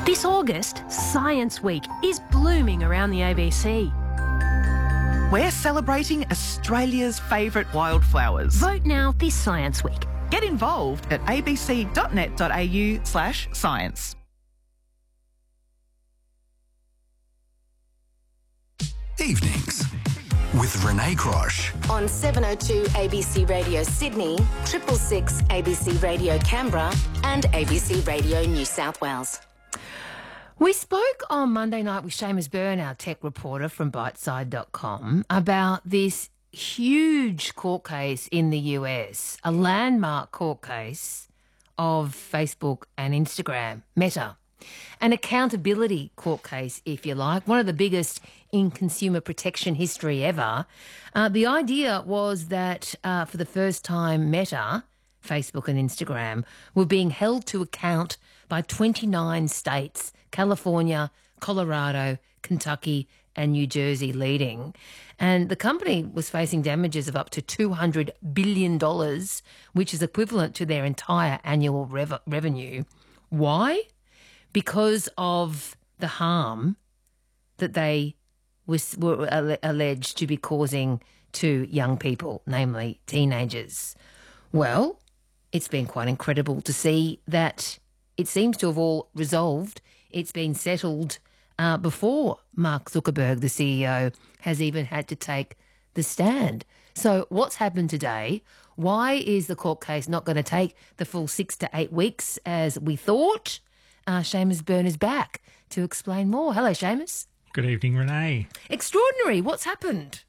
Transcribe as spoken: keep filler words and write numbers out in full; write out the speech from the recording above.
This August, Science Week is blooming around the A B C. We're celebrating Australia's favourite wildflowers. Vote now this Science Week. Get involved at abc.net.au slash science. Evenings with Renee Crosh. On seven oh two A B C Radio Sydney, triple six A B C Radio Canberra and A B C Radio New South Wales. We spoke on Monday night with Seamus Byrne, our tech reporter from biteside dot com, about this huge court case in the U S, a landmark court case of Facebook and Instagram, Meta. An accountability court case, if you like, one of the biggest in consumer protection history ever. Uh, the idea was that uh, for the first time, Meta, Facebook and Instagram, were being held to account by twenty-nine states, California, Colorado, Kentucky and New Jersey leading. And the company was facing damages of up to two hundred billion dollars, which is equivalent to their entire annual rev- revenue. Why? Because of the harm that they was, were alleged to be causing to young people, namely teenagers. Well, it's been quite incredible to see that it seems to have all resolved. It's been settled uh, before Mark Zuckerberg, the C E O, has even had to take the stand. So what's happened today? Why is the court case not going to take the full six to eight weeks as we thought? Uh, Seamus Byrne is back to explain more. Hello, Seamus. Good evening, Renee. Extraordinary. What's happened?